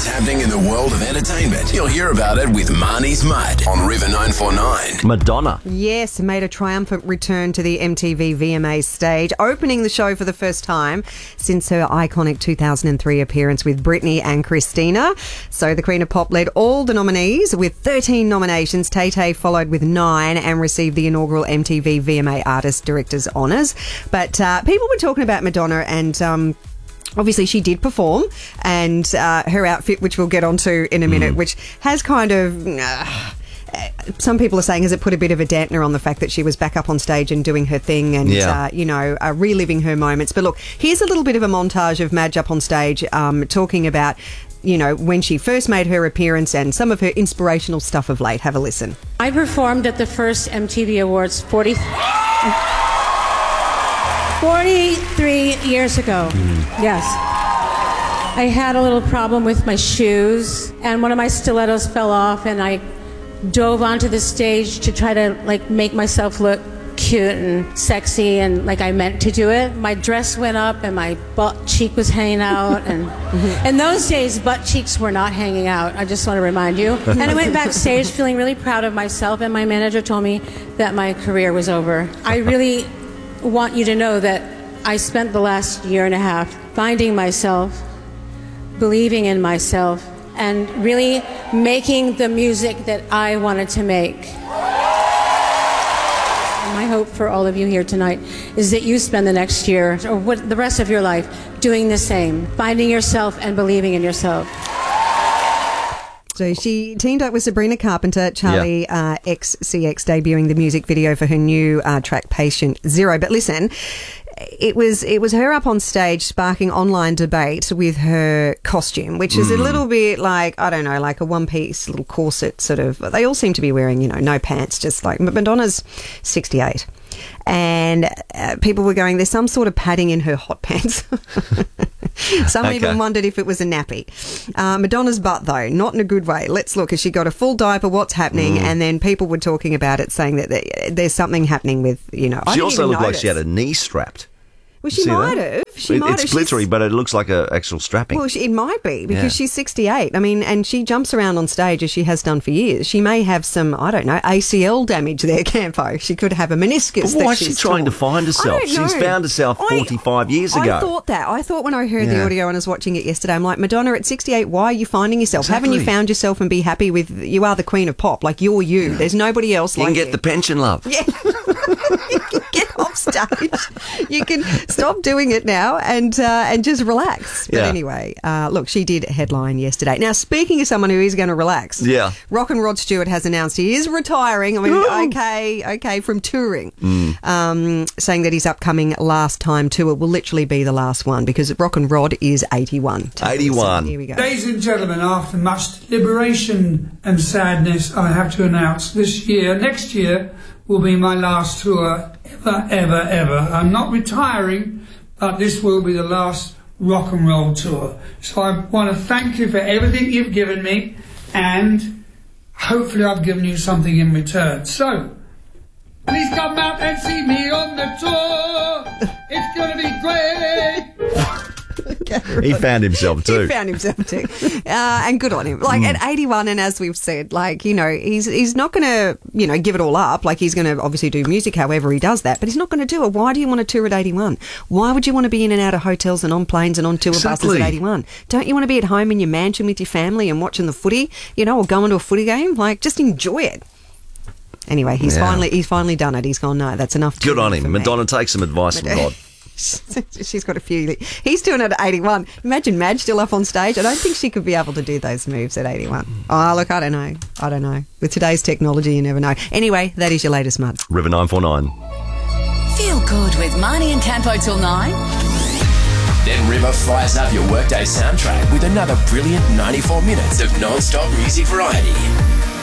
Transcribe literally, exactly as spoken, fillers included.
happening in the world of entertainment. You'll hear about it with Marnie's Mud on River nine four nine. Madonna. Yes, made a triumphant return to the M T V V M A stage, opening the show for the first time since her iconic two thousand three appearance with Britney and Christina. So the Queen of Pop led all the nominees with thirteen nominations. Tay-Tay followed with nine and received the inaugural M T V V M A Artist Director's Honours. But uh, people were talking about Madonna and... Um, Obviously, she did perform, and uh, her outfit, which we'll get onto in a minute, mm. which has kind of... Uh, some people are saying, has it put a bit of a dampener on the fact that she was back up on stage and doing her thing and, yeah. uh, you know, uh, reliving her moments. But look, here's a little bit of a montage of Madge up on stage um, talking about, you know, when she first made her appearance and some of her inspirational stuff of late. Have a listen. I performed at the first M T V Awards forty... forty-three years ago, mm. yes. I had a little problem with my shoes, and one of my stilettos fell off, and I dove onto the stage to try to, like, make myself look cute and sexy, and like I meant to do it. My dress went up, and my butt cheek was hanging out, and in those days, butt cheeks were not hanging out, I just want to remind you. And I went backstage feeling really proud of myself, and my manager told me that my career was over. I really... want you to know that I spent the last year and a half finding myself, believing in myself, and really making the music that I wanted to make. My hope for all of you here tonight is that you spend the next year, or what, the rest of your life, doing the same, finding yourself and believing in yourself. So she teamed up with Sabrina Carpenter, Charlie yeah. uh, X C X, debuting the music video for her new uh, track Patient Zero. But listen, it was it was her up on stage sparking online debate with her costume, which is mm. a little bit like, I don't know, like a one-piece little corset sort of. They all seem to be wearing, you know, no pants, just like Madonna's sixty-eight. And uh, people were going, there's some sort of padding in her hot pants. Some okay. even wondered if it was a nappy. Uh, Madonna's butt, though, not in a good way. Let's look. Has she got a full diaper? What's happening? Mm. And then people were talking about it, saying that there's something happening with, you know, I She also looked notice. like she had a knee strapped. Well, she might that? have. She it, might it's have. glittery, She's, but it looks like an actual strapping. Well, she, it might be because yeah. she's sixty-eight. I mean, and she jumps around on stage as she has done for years. She may have some, I don't know, A C L damage there, Campo. She could have a meniscus. But why that is she trying torn. to find herself? She's found herself forty-five I, years ago. I thought that. I thought when I heard yeah. the audio and I was watching it yesterday, I'm like, Madonna, at sixty-eight, why are you finding yourself? Exactly. Haven't you found yourself and be happy with, you are the Queen of Pop. Like, you're you. There's nobody else you like you. You can get the pension, love. Yeah. You can get off stage. You can stop doing it now and uh, and just relax. But yeah. anyway, uh, look, she did headline yesterday. Now, speaking of someone who is going to relax, yeah. Rock and Rod Stewart has announced he is retiring. I mean, Ooh. okay, okay, from touring, mm. um, saying that his upcoming last time tour will literally be the last one because Rock and Rod is eighty-one. eighty-one. Here we go. Ladies and gentlemen, after much deliberation and sadness, I have to announce this year, next year, will be my last tour ever, ever, ever. I'm not retiring, but this will be the last rock and roll tour. So I want to thank you for everything you've given me, and hopefully I've given you something in return. So, please come out and see me on the tour. It's going to be great. He found himself too. He found himself too. Uh, and good on him. Like, mm. at eighty-one, and as we've said, like, you know, he's he's not going to, you know, give it all up. Like, he's going to obviously do music however he does that, but he's not going to do it. Why do you want to tour at eighty-one? Why would you want to be in and out of hotels and on planes and on tour exactly. buses at eighty-one? Don't you want to be at home in your mansion with your family and watching the footy, you know, or going to a footy game? Like, just enjoy it. Anyway, he's yeah. finally he's finally done it. He's gone, no, that's enough. Good on him. Madonna, take some advice from Rod. She's got a few. He's doing it at eighty-one. Imagine Madge still up on stage. I don't think she could be able to do those moves at eighty-one. Oh, look, I don't know. I don't know. With today's technology, you never know. Anyway, that is your latest mud. River nine four nine. Feel good with Marnie and Campo till nine. Then River fires up your workday soundtrack with another brilliant ninety-four minutes of non-stop music variety.